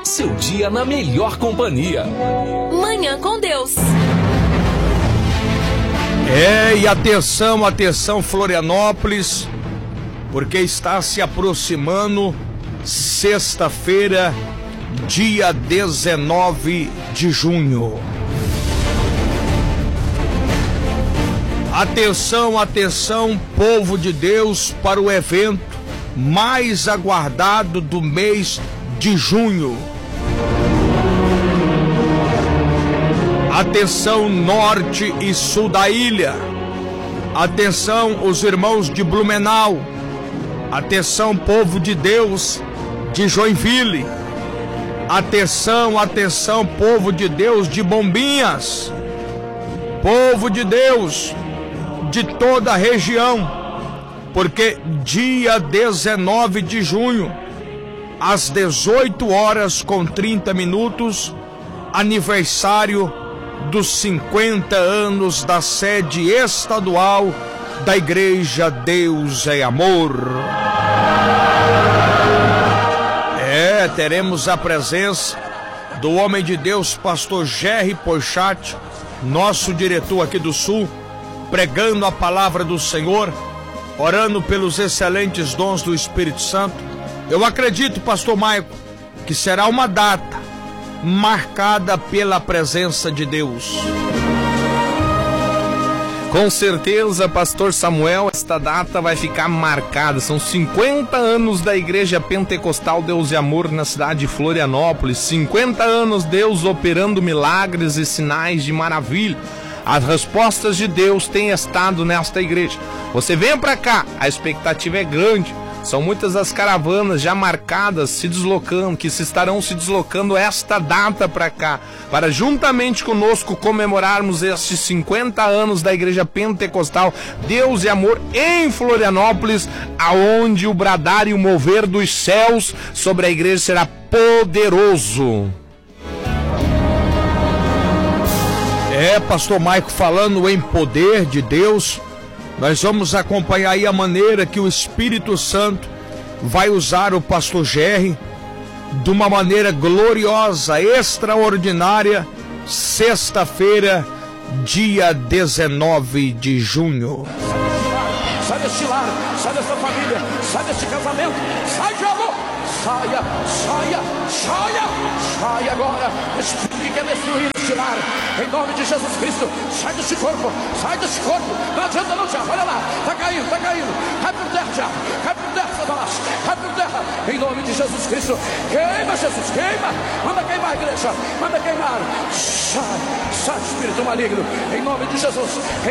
Seu dia na melhor companhia. Manhã com Deus. E atenção Florianópolis, porque está se aproximando sexta-feira, dia 19 de junho. Atenção, povo de Deus, para o evento mais aguardado do mês de junho. Atenção, norte e sul da ilha. Atenção, os irmãos de Blumenau. Atenção, povo de Deus de Joinville. Atenção, povo de Deus de Bombinhas. Povo de Deus de toda a região, porque dia 19 de junho, às 18h30, aniversário dos 50 anos da sede estadual da Igreja Deus é Amor. Teremos a presença do homem de Deus, pastor Jerry Porchat, nosso diretor aqui do Sul, pregando a palavra do Senhor, orando pelos excelentes dons do Espírito Santo. Eu acredito, pastor Maico, que será uma data marcada pela presença de Deus. Com certeza, pastor Samuel, esta data vai ficar marcada. São 50 anos da Igreja Pentecostal Deus e Amor na cidade de Florianópolis. 50 anos Deus operando milagres e sinais de maravilha. As respostas de Deus têm estado nesta igreja. Você venha para cá, a expectativa é grande. São muitas as caravanas já marcadas se deslocando, que se estarão se deslocando esta data para cá, para juntamente conosco comemorarmos estes 50 anos da Igreja Pentecostal Deus e Amor em Florianópolis, aonde o bradar e o mover dos céus sobre a igreja será poderoso. Pastor Maico, falando em poder de Deus, nós vamos acompanhar aí a maneira que o Espírito Santo vai usar o pastor Jerry de uma maneira gloriosa, extraordinária, sexta-feira, dia 19 de junho. Sai deste lar, sai desta família, sai deste casamento, sai, diabo! Saia agora, espírito que quer destruir este lar, em nome de Jesus Cristo, sai deste corpo, não adianta não, diabo, olha lá, tá caindo, cai por terra, diabo, cai por terra, Satanás, cai por terra, em nome de Jesus Cristo, queima, Jesus, queima, manda queimar a igreja, manda queimar, sai espírito maligno, em nome de Jesus,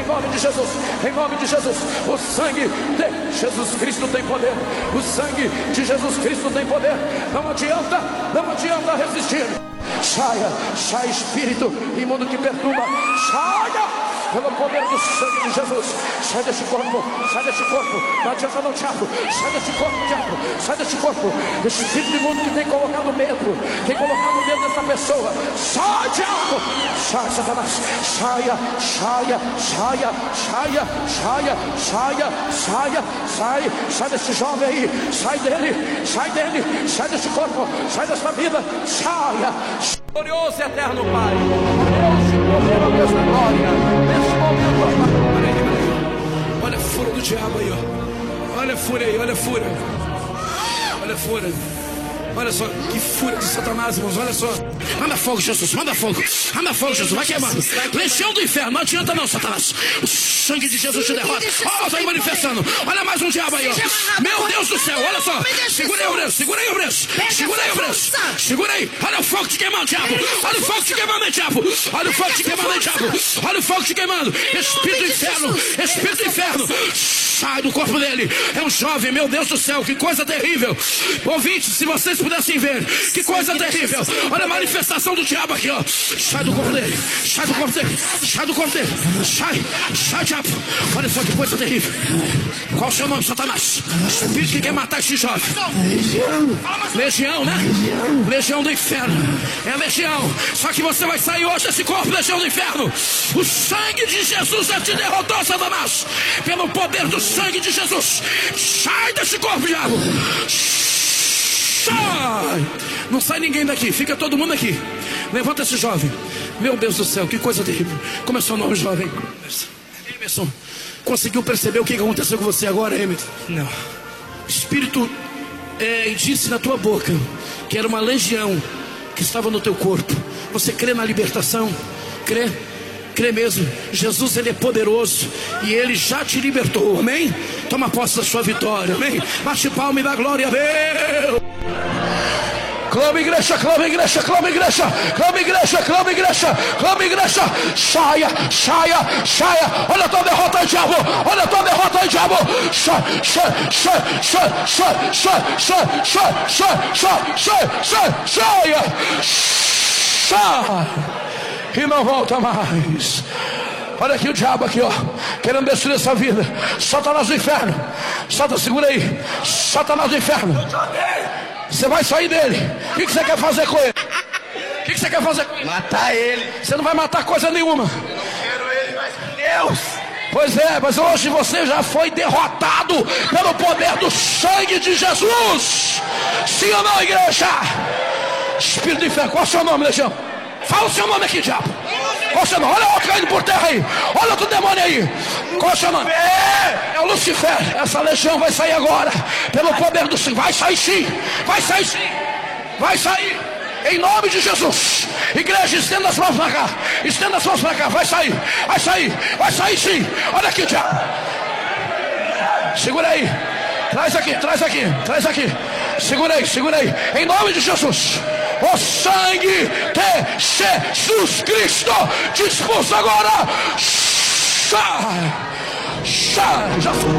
o sangue de Jesus Cristo tem poder, o sangue de Jesus Cristo tem poder, não adianta resistir. Saia espírito imundo que perturba, saia pelo poder do sangue de Jesus. Sai desse corpo, não adianta não, diabo, sai desse corpo, espírito imundo que tem colocado medo nessa pessoa, sai, diabo, sai, Satanás, saia, sai desse jovem aí, sai dele, sai desse corpo, sai dessa vida, saia. Glorioso e eterno Pai, Deus de poder, ó Deus da glória, nesse momento, olha a fúria do diabo aí, ó. Olha a fúria aí, olha a fúria. Olha só, que fúria de Satanás, irmãos, olha só. Manda fogo, Jesus, Jesus, vai queimando. Legião do inferno, não adianta não, Satanás. O sangue de Jesus te derrota. Ó, tá aí manifestando. Olha mais um diabo aí, ó. Meu Deus do céu, olha só. Segura aí, obreiro. Segura aí. Olha o fogo te queimando, diabo. Olha o fogo te queimando, diabo. Espírito do inferno. Sai do corpo dele. É um jovem, meu Deus do céu, que coisa terrível. Ouvintes, se vocês pudessem ver, que coisa terrível. Olha a manifestação do diabo aqui, ó. Sai do corpo dele. Sai, diabo. Olha só que coisa terrível. Qual o seu nome, Satanás? Espírito que quer matar este jovem. Legião, né? Legião do inferno. É legião. Só que você vai sair hoje desse corpo, legião do inferno. O sangue de Jesus já te derrotou, Satanás. Pelo poder do sangue de Jesus. Sai desse corpo, diabo. Sai. Não sai ninguém daqui, fica todo mundo aqui. Levanta esse jovem. Meu Deus do céu, que coisa terrível. Como é seu nome, jovem? Emerson. Conseguiu perceber o que aconteceu com você agora, Emerson? Não. O Espírito disse na tua boca que era uma legião que estava no teu corpo. Você crê na libertação? Crê? Crê mesmo. Jesus, ele é poderoso e ele já te libertou, amém? Toma posse da sua vitória, amém? Bate palma e dá glória a Deus. Clama igreja, clama igreja, clama igreja, clama igreja, clama igreja, clama igreja. Saia, saia, saia. Olha a tua derrota aí, diabo. Olha a tua derrota aí, diabo. Sai, sai, sai, sai, sai, sai, sai, sai, sai, sai, sai, saia. Sai. E não volta mais. Olha aqui o diabo aqui, ó, querendo destruir essa vida. Satanás do inferno. Satanás, segura aí. Satanás do inferno. Você vai sair dele. O que você quer fazer com ele? O que você quer fazer com ele? Matar ele. Você não vai matar coisa nenhuma. Eu não quero ele, mas Deus. Pois é, mas hoje você já foi derrotado pelo poder do sangue de Jesus. Sim ou não, igreja? Espírito do inferno, qual é o seu nome, legião? Fala o seu nome aqui, diabo. Qual é o seu nome? Olha o outro caindo por terra aí. Olha outro demônio aí. Qual é o seu nome? É o Lucifer. Essa legião vai sair agora. Pelo poder do sangue. Vai sair sim. Vai sair sim. Vai sair. Em nome de Jesus. Igreja, estenda as mãos para cá. Estenda as mãos para cá. Vai sair. Vai sair. Vai sair sim. Olha aqui, diabo. Segura aí. Traz aqui, traz aqui, traz aqui. Segura aí, segura aí. Em nome de Jesus. O sangue de Jesus Cristo te expulsa agora. Sai. Sai. Já foi.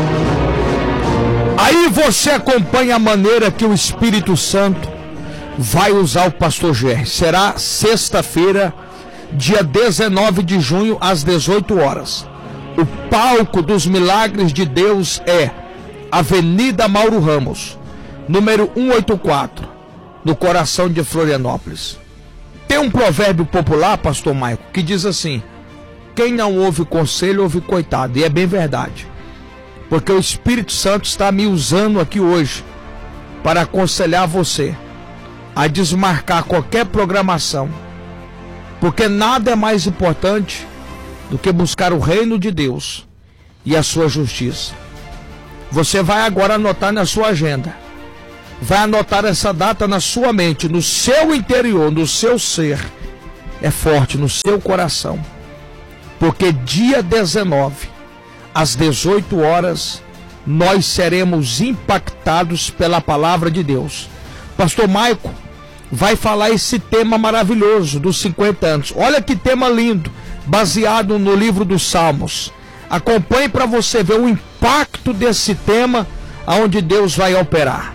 Aí você acompanha a maneira que o Espírito Santo vai usar o pastor Jerry. Será sexta-feira, dia 19 de junho, às 18 horas. O palco dos milagres de Deus é Avenida Mauro Ramos, número 184, no coração de Florianópolis. Tem um provérbio popular, pastor Maico, que diz assim: quem não ouve conselho, ouve coitado. E é bem verdade, porque o Espírito Santo está me usando aqui hoje para aconselhar você a desmarcar qualquer programação, porque nada é mais importante do que buscar o reino de Deus e a sua justiça. Você vai agora anotar na sua agenda, vai anotar essa data na sua mente, no seu interior, no seu ser, é forte, no seu coração, porque dia 19, às 18 horas, nós seremos impactados pela palavra de Deus. Pastor Maico vai falar esse tema maravilhoso dos 50 anos. Olha que tema lindo, baseado no livro dos Salmos. Acompanhe para você ver o impacto desse tema, aonde Deus vai operar.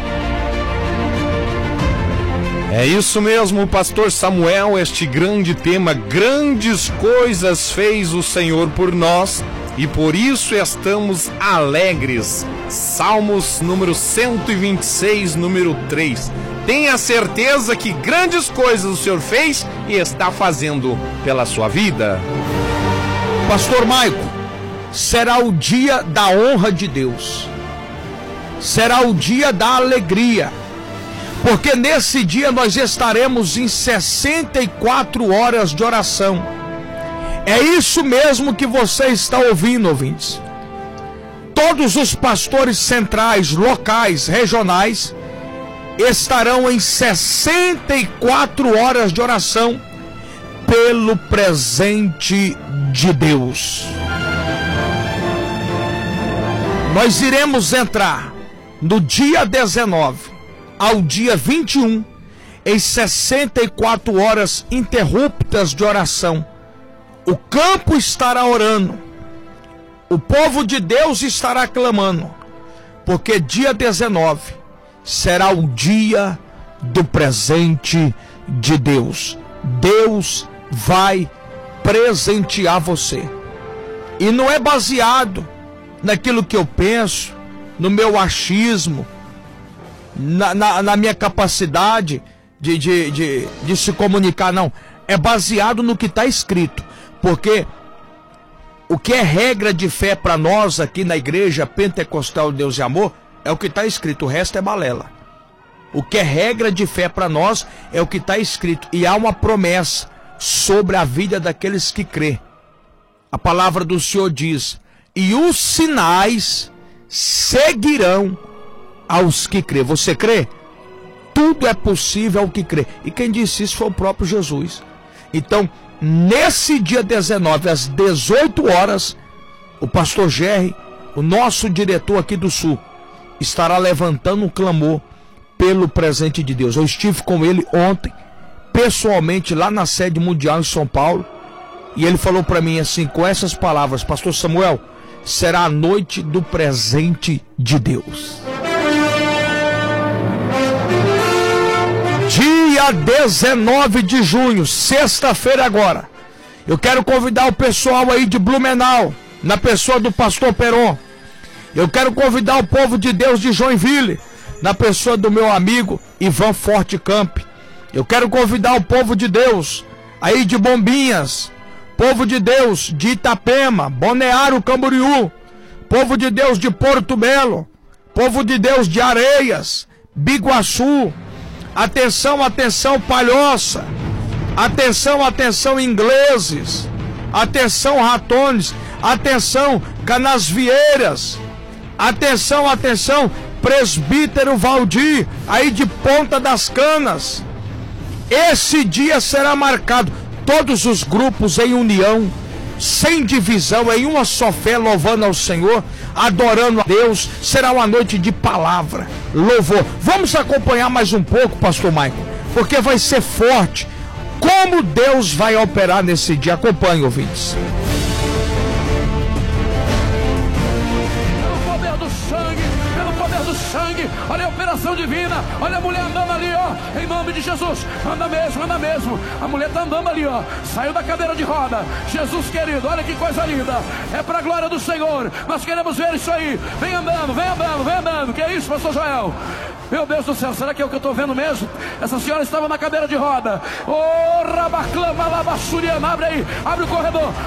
É isso mesmo, pastor Samuel, este grande tema, grandes coisas fez o Senhor por nós e por isso estamos alegres. Salmos número 126, número 3. Tenha certeza que grandes coisas o Senhor fez e está fazendo pela sua vida. Pastor Maico, será o dia da honra de Deus, será o dia da alegria, porque nesse dia nós estaremos em 64 horas de oração. É isso mesmo que você está ouvindo, ouvintes. Todos os pastores centrais, locais, regionais estarão em 64 horas de oração pelo presente de Deus. Nós iremos entrar no dia 19 ao dia 21 em 64 horas interruptas de oração. O campo estará orando, o povo de Deus estará clamando, porque dia 19 será o dia do presente de Deus. Deus vai presentear você. E não é baseado naquilo que eu penso, no meu achismo, na minha capacidade de se comunicar, não. É baseado no que está escrito. Porque o que é regra de fé para nós aqui na Igreja Pentecostal Deus e Amor é o que está escrito, o resto é balela. O que é regra de fé para nós é o que está escrito. E há uma promessa sobre a vida daqueles que crê. A palavra do Senhor diz: e os sinais seguirão aos que crê. Você crê? Tudo é possível ao que crê. E quem disse isso foi o próprio Jesus. Então, nesse dia 19, às 18 horas, o pastor Jerry, o nosso diretor aqui do Sul, estará levantando um clamor pelo presente de Deus. Eu estive com ele ontem, pessoalmente, lá na sede mundial em São Paulo, e ele falou para mim assim, com essas palavras: pastor Samuel, será a noite do presente de Deus. Dia 19 de junho, sexta-feira agora, eu quero convidar o pessoal aí de Blumenau, na pessoa do pastor Peron. Eu quero convidar o povo de Deus de Joinville, na pessoa do meu amigo Ivan Fortecamp. Eu quero convidar o povo de Deus aí de Bombinhas, povo de Deus de Itapema, Balneário Camboriú, povo de Deus de Porto Belo, povo de Deus de Areias, Biguaçu. Atenção, atenção, Palhoça. Atenção, atenção, Ingleses. Atenção, Ratones. Atenção, Canasvieiras. Atenção, atenção, Presbítero Valdir, aí de Ponta das Canas. Esse dia será marcado, todos os grupos em união, sem divisão, em uma só fé, louvando ao Senhor, adorando a Deus. Será uma noite de palavra, louvor. Vamos acompanhar mais um pouco, pastor Michael, porque vai ser forte. Como Deus vai operar nesse dia? Acompanhe, ouvintes. Sangue, olha a operação divina, olha a mulher andando ali, ó, em nome de Jesus, anda mesmo, a mulher tá andando ali, ó, saiu da cadeira de roda. Jesus querido, olha que coisa linda, é pra glória do Senhor, nós queremos ver isso aí. Vem andando, que é isso, pastor Joel? Meu Deus do céu, será que é o que eu estou vendo mesmo? Essa senhora estava na cadeira de roda. Oh, rabaclama, labassuriana, abre aí, abre o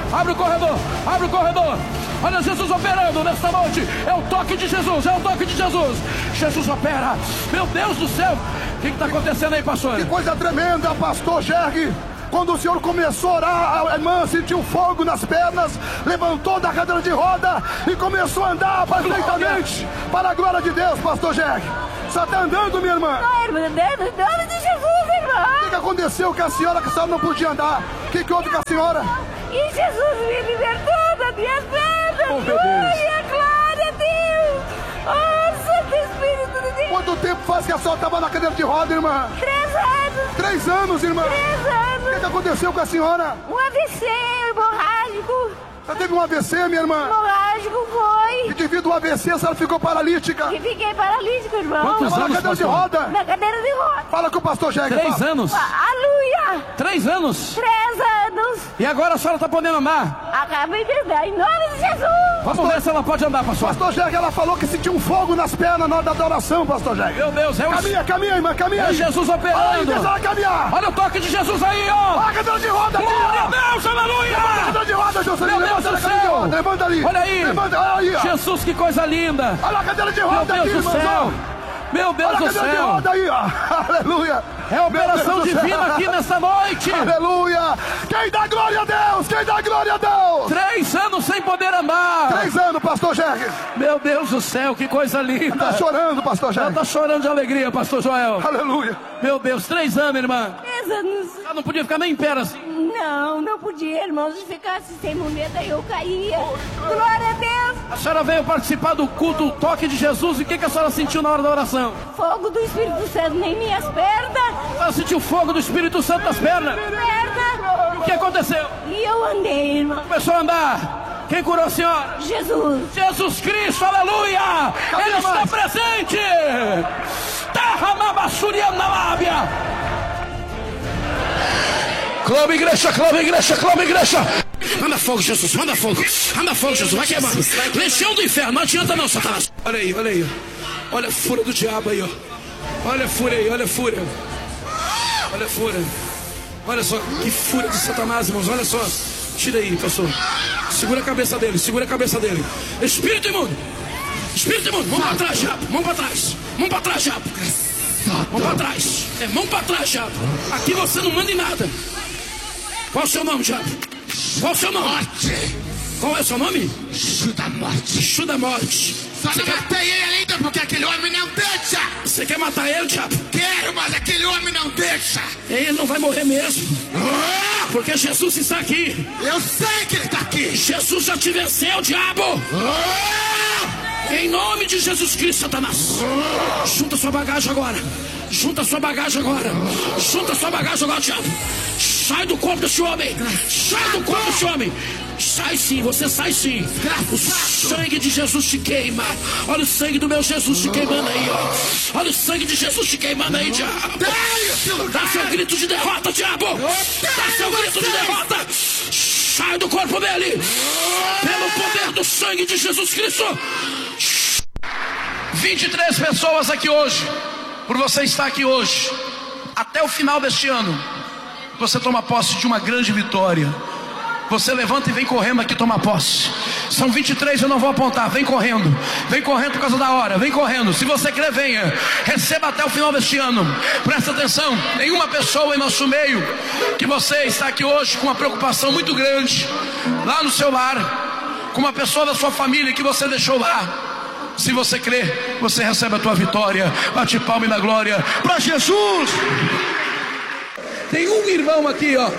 corredor. Olha Jesus operando nesta noite. É o toque de Jesus, Jesus opera. Meu Deus do céu, o que está acontecendo aí, pastor? Que coisa tremenda, pastor Jerry. Quando o senhor começou a orar, a irmã sentiu fogo nas pernas, levantou da cadeira de roda e começou a andar perfeitamente para a glória de Deus, pastor Jerry. Você está andando, minha irmã? Ai, irmã, em nome de Jesus, irmã. O que aconteceu que a senhora não podia andar? O que houve com a senhora? E Jesus me libertou das minhas pernas. Glória a Deus. Oh, Santo Espírito de Deus. Quanto tempo faz que a senhora estava na cadeira de roda, irmã? 3 anos. 3 anos, irmã? 3 anos. O que aconteceu com a senhora? Um AVC hemorrágico. Você teve um AVC, minha irmã? Hemorrágico foi. E devido ao AVC, a senhora ficou paralítica? E fiquei paralítica, irmão. Quantos anos, na cadeira de roda? Na cadeira de roda. Fala com o pastor Jerry. 3 anos? Aleluia. 3 anos? 3 anos. E agora a senhora está podendo andar? Acabei de andar, em nome de Jesus. Vamos ver se ela pode andar, pastor. Pastor Jerry, ela falou que sentiu um fogo nas pernas na hora da adoração, pastor Jerry. Meu Deus, é o... Caminha, irmã, caminha. É Jesus operando. Olha aí, deixa ela caminhar. Olha o toque de Jesus aí, ó. Olha a cadeira de roda aqui, Glória a ó. Deus, aleluia. Levanta a cadeira de roda, Jesus. Meu Deus do céu. Levanta ali. Olha aí. Levanta, olha aí, ó. Jesus, que coisa linda. Olha a cadeira de Meu roda aqui, Deus do irmãozão. céu. Meu Deus Olha a do cadeira de céu. roda aí, ó. Aleluia. É a operação Meu Deus do divina céu. aqui nessa noite. Aleluia. Quem dá glória a Deus? Quem dá glória a Deus? 3 anos sem poder andar. 3 anos, pastor Jerry. Meu Deus do céu, que coisa linda. Tá chorando, pastor Ela Jerry. tá chorando de alegria, pastor Joel. Aleluia. Meu Deus, 3 anos, irmã. 3 anos. Ela não podia ficar nem em pé assim. Não podia, irmão. Se ficasse sem moneda, eu caía. Glória a Deus. A senhora veio participar do culto, o toque de Jesus. E o que a senhora sentiu na hora da oração? Fogo do Espírito Santo em minhas pernas. Ela sentiu fogo do Espírito Santo nas pernas. O que aconteceu? E eu andei, irmão. Começou a andar. Quem curou a senhora? Jesus. Jesus Cristo, aleluia! Ele está presente! Terra na bassuria na lábia! Clama igreja, clama igreja, clama igreja! Manda fogo, Jesus, manda fogo, Jesus, vai queimar. Legião do inferno, não adianta não, Satanás. Olha aí. Olha a fúria do diabo aí, ó. Olha a fúria aí, olha a fúria. Olha a fúria. Olha só, que fúria de Satanás, irmãos, olha só. Tira aí, pastor. Segura a cabeça dele, Espírito imundo, vamos pra trás, diabo, vamos pra trás, diabo. Mão pra trás. É mão pra trás, diabo. Aqui você não manda em nada. Qual é o seu nome, diabo? Qual é o seu nome? Morte. Qual é o seu nome? Exu da Morte. Exu da Morte. Só não matei ele ainda porque aquele homem não deixa. Você quer matar ele, diabo? Quero, mas aquele homem não deixa. Ele não vai morrer mesmo. Porque Jesus está aqui. Eu sei que ele está aqui. Jesus já te venceu, diabo. Em nome de Jesus Cristo, Satanás. Junta sua bagagem agora. Junta sua bagagem agora. Junta sua bagagem agora, diabo. Sai do corpo desse homem. Sai do corpo desse homem. Sai sim, você sai sim. O sangue de Jesus te queima. Olha o sangue do meu Jesus te queimando aí, ó. Olha o sangue de Jesus te queimando aí, diabo. Dá seu grito de derrota, diabo. Dá seu grito de derrota. Sai do corpo dele. Pelo poder do sangue de Jesus Cristo. 23 pessoas aqui hoje. Por você estar aqui hoje. Até o final deste ano, você toma posse de uma grande vitória. Você levanta e vem correndo aqui tomar posse. São 23, eu não vou apontar. Vem correndo por causa da hora. Vem correndo, se você crer, venha. Receba até o final deste ano. Presta atenção, nenhuma pessoa em nosso meio que você está aqui hoje com uma preocupação muito grande lá no seu lar, com uma pessoa da sua família que você deixou lá. Se você crer, você recebe a tua vitória. Bate palma e dá glória para Jesus. Tem um irmão aqui, ó.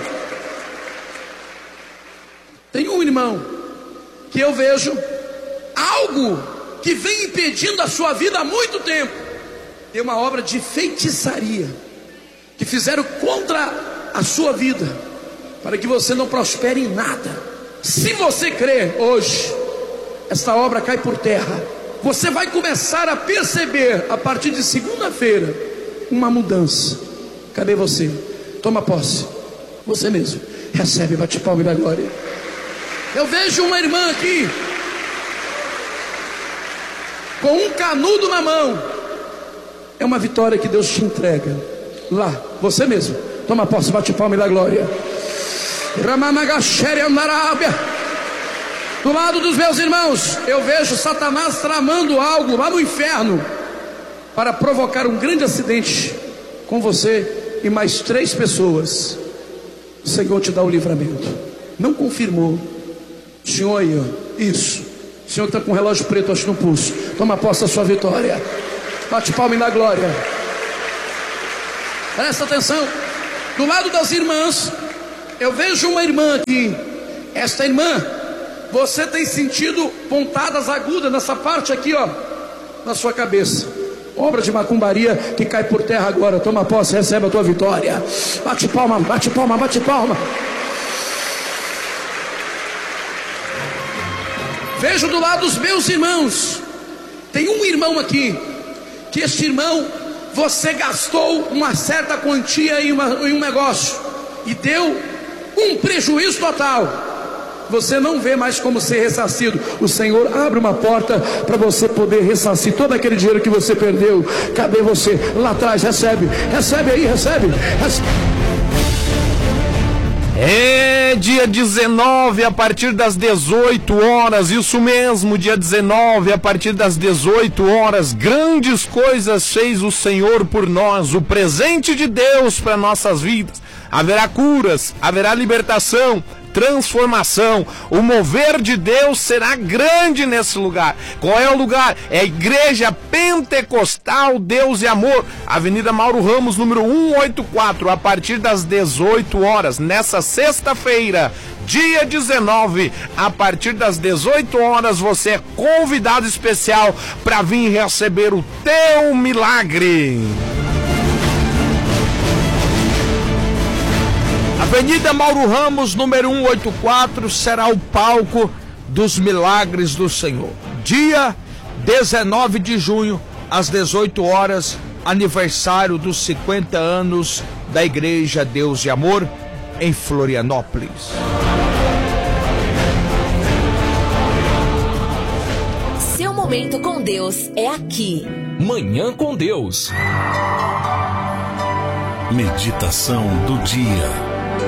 Tem um irmão que eu vejo algo que vem impedindo a sua vida há muito tempo. Tem uma obra de feitiçaria que fizeram contra a sua vida, para que você não prospere em nada. Se você crer hoje, esta obra cai por terra. Você vai começar a perceber a partir de segunda-feira uma mudança. Cadê você? Toma posse. Você mesmo. Recebe, bate palma e dá glória. Eu vejo uma irmã aqui com um canudo na mão. É uma vitória que Deus te entrega. Lá, você mesmo. Toma posse, bate palma e dá glória. Do lado dos meus irmãos, eu vejo Satanás tramando algo lá no inferno para provocar um grande acidente com você e mais 3 pessoas. O Senhor te dá o livramento. Não confirmou. Senhor aí, ó. Isso. O Senhor que está com um relógio preto, acho, no pulso. Toma posse da sua vitória. Bate palma e dá glória. Presta atenção. Do lado das irmãs, eu vejo uma irmã aqui. Esta irmã, você tem sentido pontadas agudas nessa parte aqui, ó, na sua cabeça. Obra de macumbaria que cai por terra agora. Toma posse, recebe a tua vitória. Bate palma, bate palma, bate palma. Vejo do lado dos meus irmãos. Tem um irmão aqui, que este irmão, você gastou uma certa quantia em um negócio e deu um prejuízo total. Você não vê mais como ser ressarcido. O Senhor abre uma porta para você poder ressarcir todo aquele dinheiro que você perdeu. Cadê você? Lá atrás, recebe. Recebe aí, recebe. É dia 19 a partir das 18 horas, isso mesmo, dia 19 a partir das 18 horas, grandes coisas fez o Senhor por nós, o presente de Deus para nossas vidas. Haverá curas, haverá libertação, transformação, o mover de Deus será grande nesse lugar. Qual é o lugar? É a Igreja Pentecostal Deus e Amor, Avenida Mauro Ramos, número 184, a partir das 18 horas, nessa sexta-feira, dia 19, a partir das 18 horas, você é convidado especial para vir receber o teu milagre. Avenida Mauro Ramos, número 184, será o palco dos milagres do Senhor. Dia 19 de junho, às 18 horas, aniversário dos 50 anos da Igreja Deus e Amor, em Florianópolis. Seu momento com Deus é aqui. Manhã com Deus. Meditação do dia.